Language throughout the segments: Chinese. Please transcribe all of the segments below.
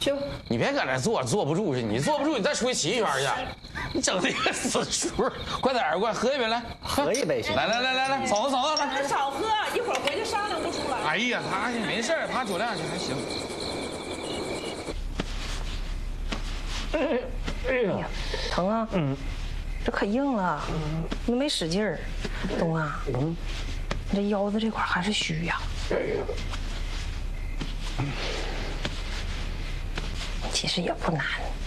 去吧。 你别搁那坐不住去，你坐不住，你再出去骑一圈去。你整那个死出，快点快喝一杯来， 喝一杯行。 来，嫂子来。 少喝，一会儿回去商量不出来。 哎呀，他没事，他酒量还行。 哎呀，疼啊！这可硬了，你没使劲儿，东啊，你这腰子这块还是虚呀。其实也不难，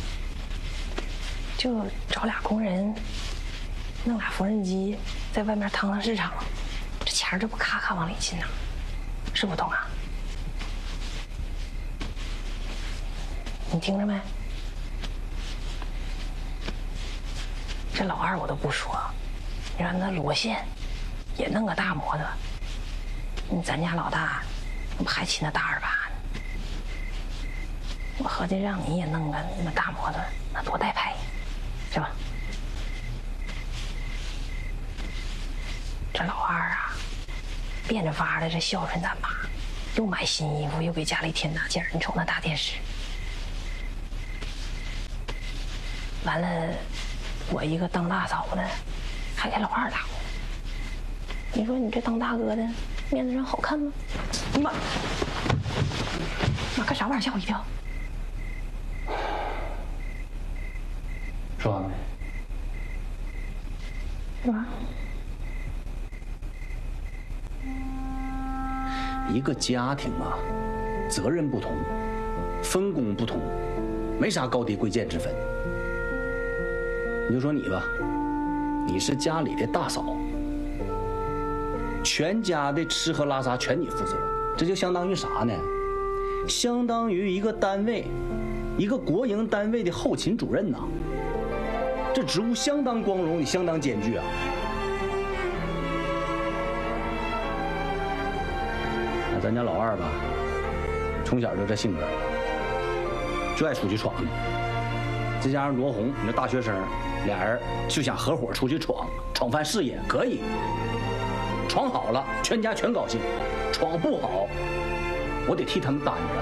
就找俩工人，弄俩缝纫机，在外面趟市场，这钱这不咔咔往里进呐，是不东啊？你听着没？这老二我都不说，你让那罗线也弄个大摩托，咱家老大那不还骑那大二八呢？我合计让你也弄个那大摩托，那多带派，是吧？这老二啊，变着法的这孝顺咱妈，又买新衣服，又给家里添大件，你瞅那大电视，完了。我一个当大嫂的，还给老二打工。你说你这当大哥的，面子上好看吗？妈，干啥玩意儿？吓我一跳！ 说完没？ 是吧？ 一个家庭啊，责任不同，分工不同，没啥高低贵贱之分。你就说你吧，你是家里的大嫂，全家的吃喝拉撒全你负责，这就相当于啥呢？相当于一个单位，一个国营单位的后勤主任呐。这职务相当光荣，也相当艰巨啊。那咱家老二吧，从小就这性格，就爱出去闯。再加上罗红，你这大学生。俩人就想合伙出去闯翻事业，可以。闯好了，全家全高兴；闯不好，我得替他们担着。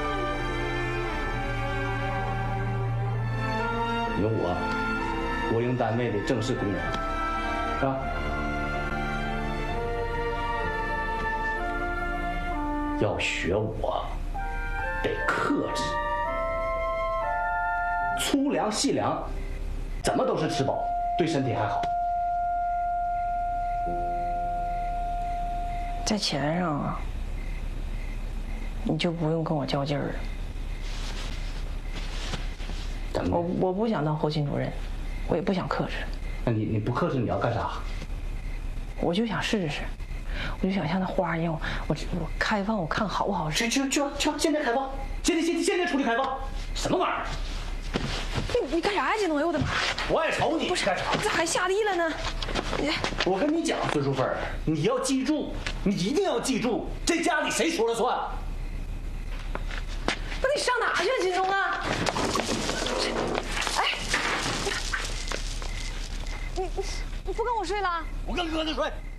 有我，国营单位的正式工人，是吧？要学我，得克制，粗粮细粮。怎么都是吃饱，对身体还好。 在钱上啊，你就不用跟我较劲儿了。 怎么？ 我不想当后勤主任，我也不想克制。 那你不克制你要干啥？ 我就想试试，我就想像那花一样，我开放，我看好不好使。 去，现在开放，现在出去开放，什么玩意儿？ 你干啥呀，金东？哎呦我的妈！ 我也瞅你， 不是干啥？ 这还下地了呢？ 我跟你讲，孙淑芬，你要记住，你一定要记住，这家里谁说了算？ 不，你上哪去了，金东啊？哎，你不跟我睡了？ 我跟哥哥睡。